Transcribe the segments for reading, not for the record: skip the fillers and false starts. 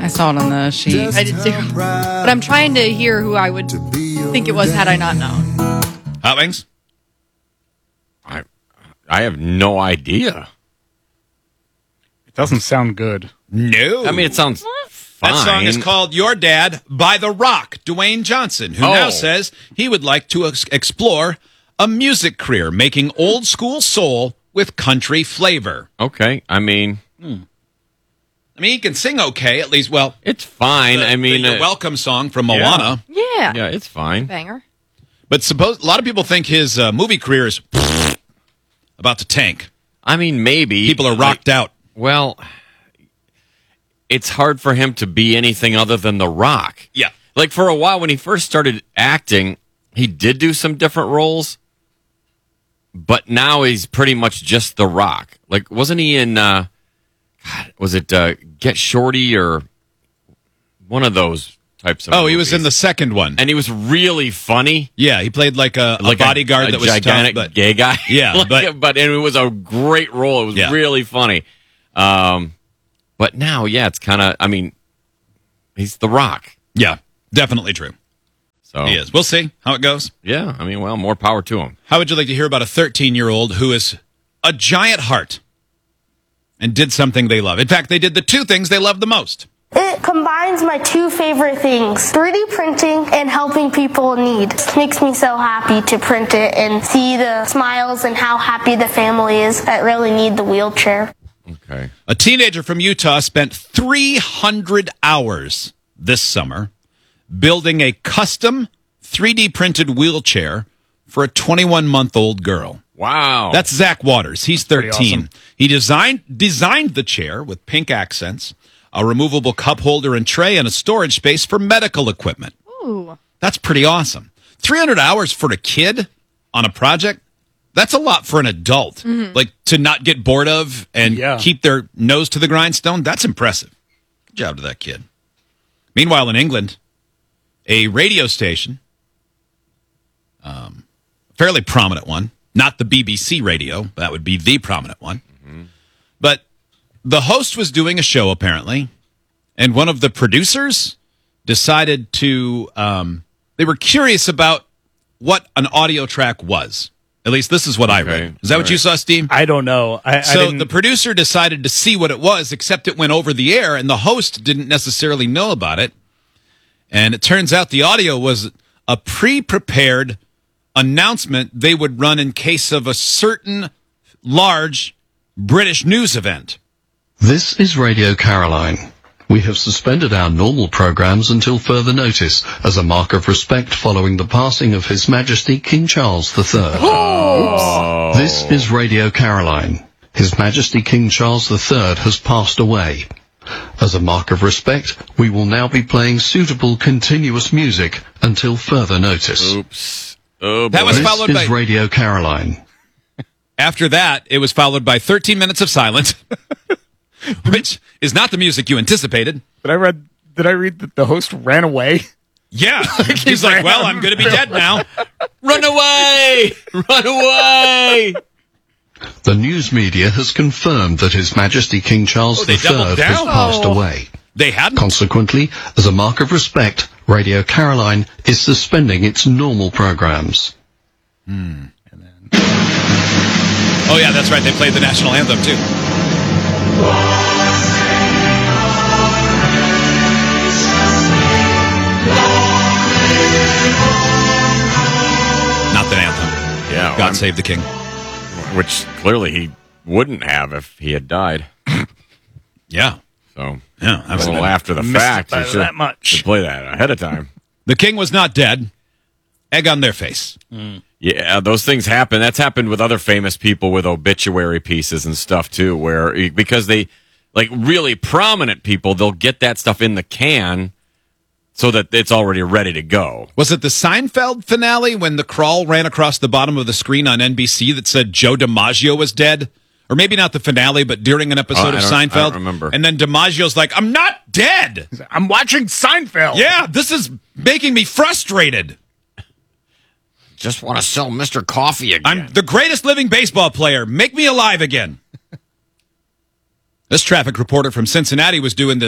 I saw it on the sheet. I did too. But I'm trying to hear who I would think it was had I not known. Hot Wings? I have no idea. It doesn't sound good. No. I mean, it sounds fine. That song is called Your Dad by The Rock, Dwayne Johnson, who now says he would like to explore a music career, making old school soul with country flavor. Okay, I mean, he can sing okay, at least. Well, it's fine. The welcome song from Moana. Yeah, it's fine. Banger. But a lot of people think his movie career is about to tank. I mean, maybe. People are rocked out. Well, it's hard for him to be anything other than The Rock. Yeah. Like, for a while, when he first started acting, he did do some different roles, but now he's pretty much just The Rock. Like, wasn't he in, was it Get Shorty or one of those types of movies? He was in the second one. And he was really funny. Yeah, he played like a bodyguard that was gigantic tough, but gay guy. Yeah, but it was a great role. It was really funny. But now, it's kind of, he's The Rock. Yeah, definitely true. So he is. We'll see how it goes. Yeah, more power to him. How would you like to hear about a 13-year-old who is a giant heart and did something they love? In fact, they did the two things they love the most. It combines my two favorite things, 3D printing and helping people in need. It makes me so happy to print it and see the smiles and how happy the family is that really need the wheelchair. Okay. A teenager from Utah spent 300 hours this summer building a custom 3D printed wheelchair for a 21-month-old girl. Wow. That's Zach Waters. He's 13. Awesome. He designed the chair with pink accents, a removable cup holder and tray, and a storage space for medical equipment. Ooh. That's pretty awesome. 300 hours for a kid on a project? That's a lot for an adult. Like, to not get bored of and keep their nose to the grindstone, that's impressive. Good job to that kid. Meanwhile, in England, a radio station, a fairly prominent one, not the BBC radio, that would be the prominent one, but the host was doing a show, apparently, and one of the producers decided to, they were curious about what an audio track was. At least this is what I read. Is that what you saw, Steve? I don't know. So the producer decided to see what it was, except it went over the air, and the host didn't necessarily know about it. And it turns out the audio was a pre-prepared announcement they would run in case of a certain large British news event. This is Radio Caroline. We have suspended our normal programs until further notice as a mark of respect following the passing of His Majesty King Charles III. Oh. This is Radio Caroline. His Majesty King Charles III has passed away. As a mark of respect, we will now be playing suitable continuous music until further notice. Oops. Oh, boy. That was followed This is Radio Caroline. After that, it was followed by 13 minutes of silence, which is not the music you anticipated. Did I read that the host ran away? Yeah. He's like, well, I'm going to be dead now. Run away! Run away! The news media has confirmed that His Majesty King Charles they III doubled has down? passed away. They hadn't? Consequently, as a mark of respect, Radio Caroline is suspending its normal programs. Oh, yeah, that's right. They played the national anthem, too. Not the anthem. Yeah. God save the king. Which clearly he wouldn't have if he had died. Yeah. So, Yeah, a little after the fact. by You should that much. play that ahead of time. The king was not dead. Egg on their face. Yeah, those things happen. That's happened with other famous people with obituary pieces and stuff too, where because they like really prominent people, they'll get that stuff in the can so that it's already ready to go. Was it the Seinfeld finale when the crawl ran across the bottom of the screen on NBC that said Joe DiMaggio was dead? Or maybe not the finale, but during an episode of Seinfeld. I don't remember. And then DiMaggio's like, I'm not dead. I'm watching Seinfeld. Yeah, this is making me frustrated. Just want to sell Mr. Coffee again. I'm the greatest living baseball player. Make me alive again. This traffic reporter from Cincinnati was doing the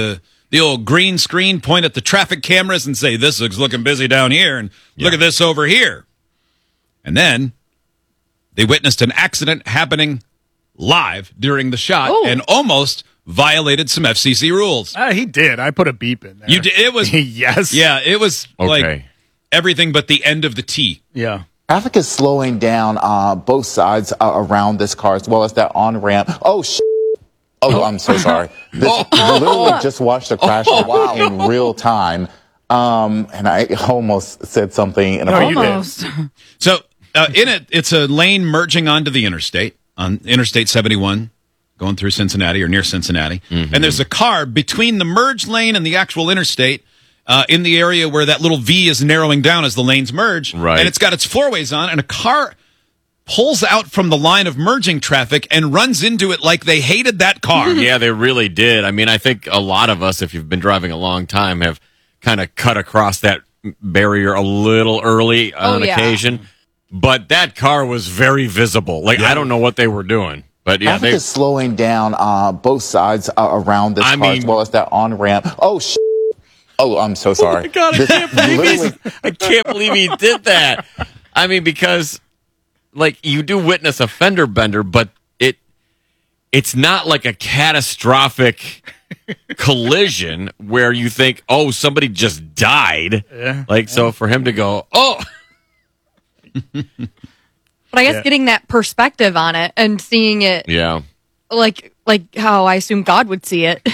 the old green screen, point at the traffic cameras and say, this looks looking busy down here, and look at this over here. And then they witnessed an accident happening live during the shot and almost violated some FCC rules. He did. I put a beep in there. You did? It was yes. Yeah, it was like everything but the end of the T. Yeah. Traffic is slowing down both sides around this car, as well as that on-ramp. Oh, I'm so sorry. This literally just watched the crash in real time, and I almost said something. Almost. So in it, it's a lane merging onto the interstate, on Interstate 71, going through Cincinnati or near Cincinnati. Mm-hmm. And there's a car between the merge lane and the actual interstate, in the area where that little V is narrowing down as the lanes merge. Right. And it's got its four-ways on, and a car pulls out from the line of merging traffic and runs into it like they hated that car. Yeah, they really did. I mean, I think a lot of us, if you've been driving a long time, have kind of cut across that barrier a little early on occasion. But that car was very visible. Like, I don't know what they were doing. But yeah, traffic is slowing down both sides around this car, as well as that on-ramp. Oh, I'm so sorry. Oh my God, I can't believe he did that. I mean, because, like, you do witness a fender bender, but it's not like a catastrophic collision where you think, oh, somebody just died. Yeah. Like, so for him to go, oh. But I guess getting that perspective on it and seeing it, like how I assume God would see it,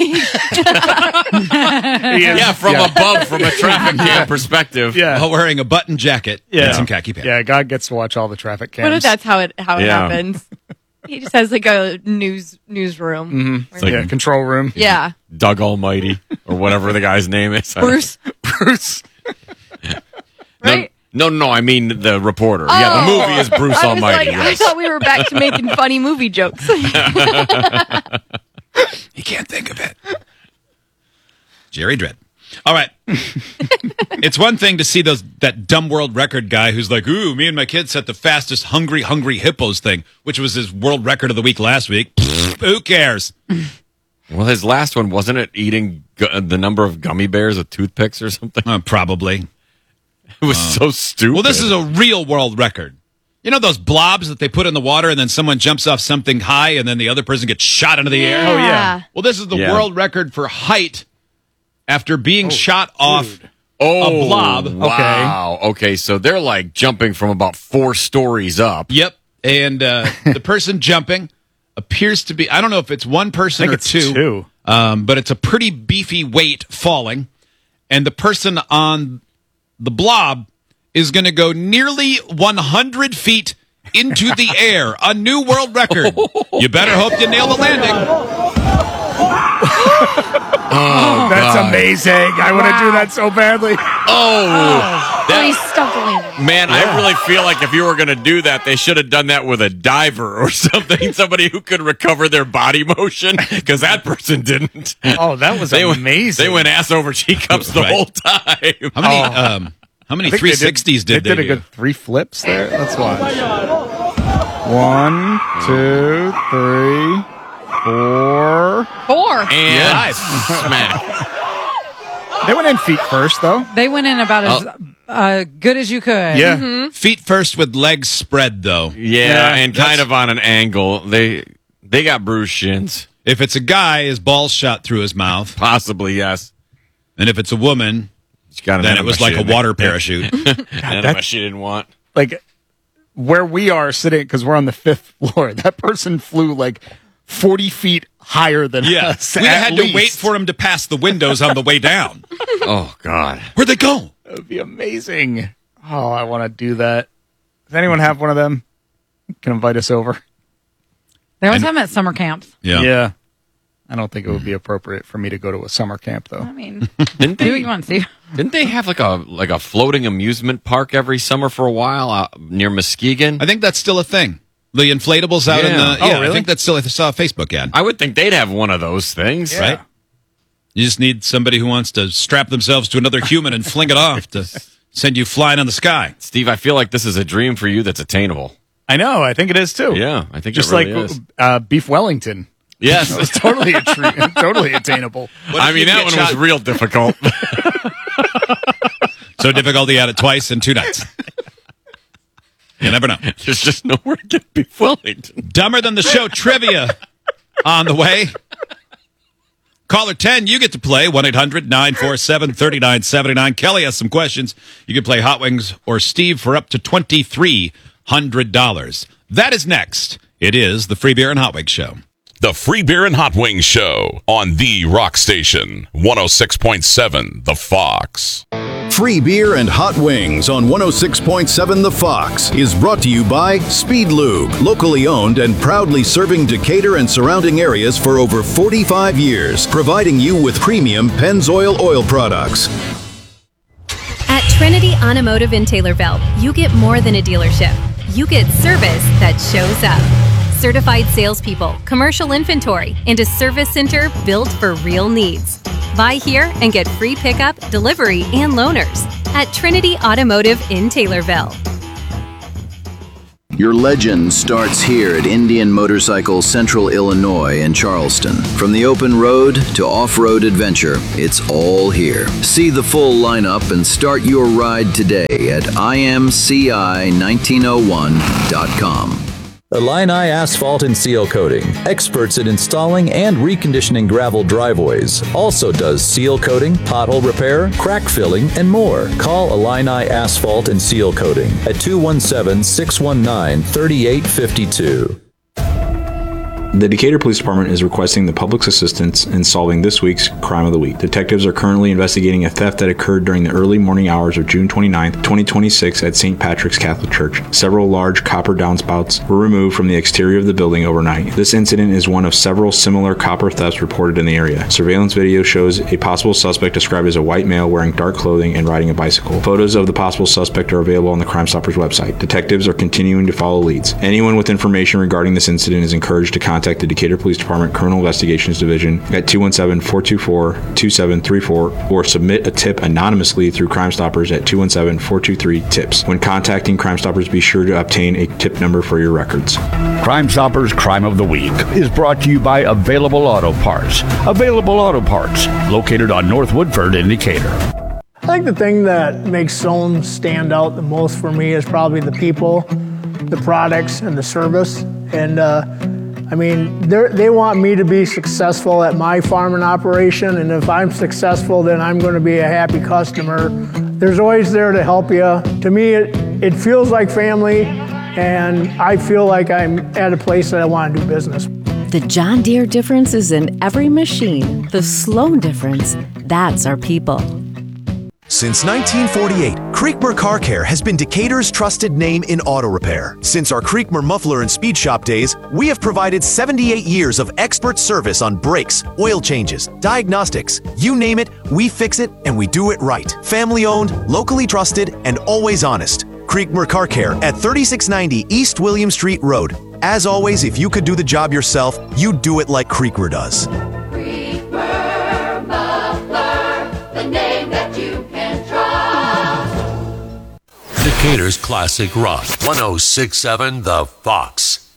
from above, from a traffic cam perspective, while wearing a button jacket and some khaki pants. Yeah, God gets to watch all the traffic cams. What if that's how it happens? He just has like a newsroom, like control room. Yeah, Doug Almighty or whatever the guy's name is, Bruce. Right? No, I mean the reporter. Oh, yeah, the movie is Bruce Almighty. I thought we were back to making funny movie jokes. He can't think of it. Jerry Dredd. All right. It's one thing to see that dumb world record guy who's like, ooh, me and my kid set the fastest hungry hippos thing, which was his world record of the week last week. Who cares? Well, his last one, wasn't it eating the number of gummy bears with toothpicks or something? Probably. It was so stupid. Well, this is a real world record. You know those blobs that they put in the water and then someone jumps off something high and then the other person gets shot into the air? Oh, yeah. Well, this is the world record for height after being shot off a blob. Wow. Okay, so they're like jumping from about 4 stories up. Yep. And the person jumping appears to be, I don't know if it's one person or two. But it's a pretty beefy weight falling. And the person on the blob is going to go nearly 100 feet into the air. A new world record. You better hope you nail the landing. That's amazing. I want to do that so badly. He stuck the landing. Man, I really feel like if you were going to do that, they should have done that with a diver or something. Somebody who could recover their body motion, because that person didn't. Oh, that was amazing. They went ass over cheek cups the whole time. How many 360s did they did a good 3 flips there. Let's watch. 1, 2, 3, 4. 4. And smack. They went in feet first, though. They went in about as good as you could. Yeah. Mm-hmm. Feet first with legs spread, though. Yeah, and kind of on an angle. They got bruised shins. If it's a guy, his balls shot through his mouth. Possibly, yes. And if it's a woman, then it was like a water parachute. Enema she didn't want. Like, where we are sitting, because we're on the 5th floor, that person flew like 40 feet higher than us. We had to wait for him to pass the windows on the way down. Oh, God. Where'd they go? That would be amazing. Oh, I want to do that. Does anyone have one of them? Can invite us over? They always have them at summer camps. Yeah. I don't think it would be appropriate for me to go to a summer camp, though. I mean, do what you want to see. Didn't they have like a floating amusement park every summer for a while near Muskegon? I think that's still a thing. The inflatables out in the... really? I think that's still... I saw a Facebook ad. I would think they'd have one of those things. Right? You just need somebody who wants to strap themselves to another human and fling it off to send you flying on the sky. Steve, I feel like this is a dream for you that's attainable. I know. I think it is, too. Yeah, I think just it really is. Beef Wellington. Yes. It's totally totally attainable. I mean, that one was real difficult. So difficult he had it twice in 2 nights. You never know. There's just nowhere to get beef Wellington. Dumber Than the Show trivia on the way. Caller 10, you get to play 1-800-947-3979. Kelly has some questions. You can play Hot Wings or Steve for up to $2,300. That is next. It is the Free Beer and Hot Wings Show. The Free Beer and Hot Wings Show on the Rock Station, 106.7 The Fox. Free Beer and Hot Wings on 106.7 The Fox is brought to you by Speed Lube, locally owned and proudly serving Decatur and surrounding areas for over 45 years, providing you with premium Pennzoil oil products. At Trinity Automotive in Taylorville, you get more than a dealership. You get service that shows up. Certified salespeople, commercial inventory, and a service center built for real needs. Buy here and get free pickup, delivery, and loaners at Trinity Automotive in Taylorville. Your legend starts here at Indian Motorcycle Central Illinois in Charleston. From the open road to off-road adventure, it's all here. See the full lineup and start your ride today at imci1901.com. Illini Asphalt and Seal Coating, experts in installing and reconditioning gravel driveways. Also does seal coating, pothole repair, crack filling, and more. Call Illini Asphalt and Seal Coating at 217-619-3852. The Decatur Police Department is requesting the public's assistance in solving this week's Crime of the Week. Detectives are currently investigating a theft that occurred during the early morning hours of June 29, 2026 at St. Patrick's Catholic Church. Several large copper downspouts were removed from the exterior of the building overnight. This incident is one of several similar copper thefts reported in the area. Surveillance video shows a possible suspect described as a white male wearing dark clothing and riding a bicycle. Photos of the possible suspect are available on the Crime Stoppers website. Detectives are continuing to follow leads. Anyone with information regarding this incident is encouraged to contact the Decatur Police Department Criminal Investigations Division at 217-424-2734 or submit a tip anonymously through Crime Stoppers at 217-423-TIPS. When contacting Crime Stoppers, be sure to obtain a tip number for your records. Crime Stoppers Crime of the Week is brought to you by Available Auto Parts. Available Auto Parts, located on North Woodford in Decatur. I think the thing that makes Sohn stand out the most for me is probably the people, the products, and the service. And I mean, they want me to be successful at my farming operation, and if I'm successful, then I'm going to be a happy customer. There's always there to help you. To me, it feels like family, and I feel like I'm at a place that I want to do business. The John Deere difference is in every machine. The Sloan difference, that's our people. Since 1948, Creekmer Car Care has been Decatur's trusted name in auto repair. Since our Creekmer Muffler and Speed Shop days, we have provided 78 years of expert service on brakes, oil changes, diagnostics. You name it, we fix it, and we do it right. Family owned, locally trusted, and always honest. Creekmer Car Care at 3690 East William Street Road. As always, if you could do the job yourself, you'd do it like Creekmer does. Creekmer Muffler, the name that you can trust. Decatur's classic rock, 106.7 The Fox.